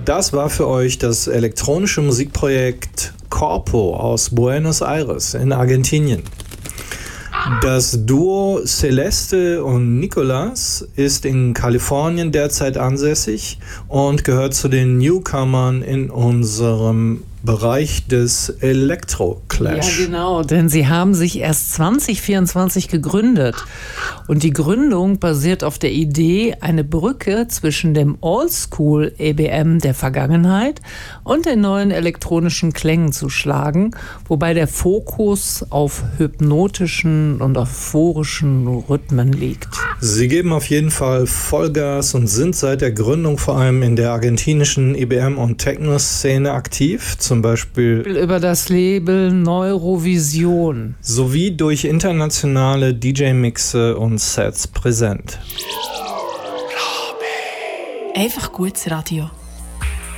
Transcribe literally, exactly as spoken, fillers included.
Das war für euch das elektronische Musikprojekt Corpo aus Buenos Aires in Argentinien. Das Duo Celeste und Nicolas ist in Kalifornien derzeit ansässig und gehört zu den Newcomern in unserem Bereich des Electro-Clash. Ja, genau, denn sie haben sich erst zwanzig vierundzwanzig gegründet. Und die Gründung basiert auf der Idee, eine Brücke zwischen dem Oldschool-E B M der Vergangenheit und den neuen elektronischen Klängen zu schlagen, wobei der Fokus auf hypnotischen und euphorischen Rhythmen liegt. Sie geben auf jeden Fall Vollgas und sind seit der Gründung vor allem in der argentinischen E B M- und Techno-Szene aktiv, zum Beispiel über das Label Neurovision sowie durch internationale D J-Mixe und Sets präsent. Einfach gutes Radio.